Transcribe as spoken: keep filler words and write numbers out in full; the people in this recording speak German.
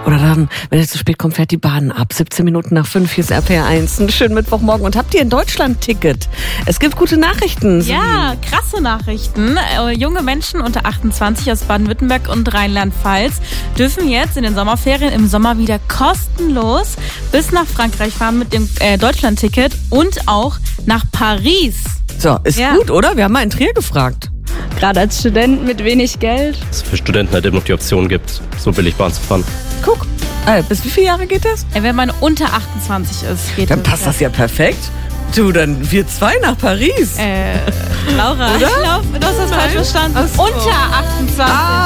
Oder dann, wenn ihr zu spät kommt, fährt die Bahn ab. siebzehn Minuten nach fünf, hier ist R P R eins. Einen schönen Mittwochmorgen. Und habt ihr ein Deutschland-Ticket? Es gibt gute Nachrichten. Ja, krasse Nachrichten. Äh, junge Menschen unter achtundzwanzig aus Baden-Württemberg und Rheinland-Pfalz dürfen jetzt in den Sommerferien im Sommer wieder kostenlos bis nach Frankreich fahren mit dem äh, Deutschland-Ticket und auch nach Paris. So, ist Ja. gut, oder? Wir haben mal in Trier gefragt. Gerade als Student mit wenig Geld. Dass es für Studenten halt immer noch die Option gibt, so billig Bahn zu fahren. Guck. Äh, bis wie viele Jahre geht das? Äh, wenn man unter achtundzwanzig ist, geht Dann passt das ja perfekt. Du, dann wir zwei nach Paris. Äh, Laura, Oder? ich glaube, du hast das falsch verstanden. Ach so. Unter achtundzwanzig. Ah.